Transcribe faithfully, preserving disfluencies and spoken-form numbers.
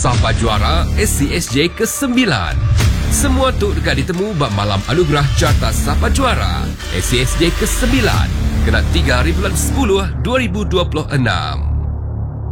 Sapa Juara S C S J kesembilan. Semua tuk dekat ditemu bak malam anugerah Carta Sapa Juara S C S J kesembilan. Kena tiga hari bulan sepuluh dua ribu dua puluh enam.